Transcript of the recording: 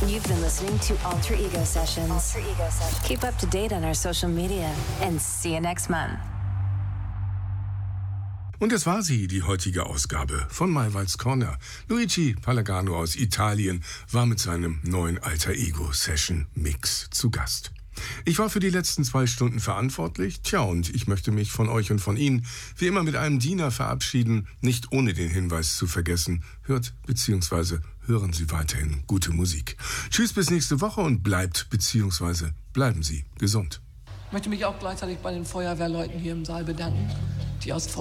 You've been listening to Alter Ego Sessions. Keep up to date on our social media and see you next month. Und das war sie, die heutige Ausgabe von Maywalds Corner. Luigi Palagano aus Italien war mit seinem neuen Alter Ego Session Mix zu Gast. Ich war für die letzten 2 Stunden verantwortlich. Tja, und ich möchte mich von euch und von Ihnen wie immer mit einem Diener verabschieden, nicht ohne den Hinweis zu vergessen. Hört bzw. hören Sie weiterhin gute Musik. Tschüss bis nächste Woche und bleibt bzw. bleiben Sie gesund. Ich möchte mich auch gleichzeitig bei den Feuerwehrleuten hier im Saal bedanken, die aus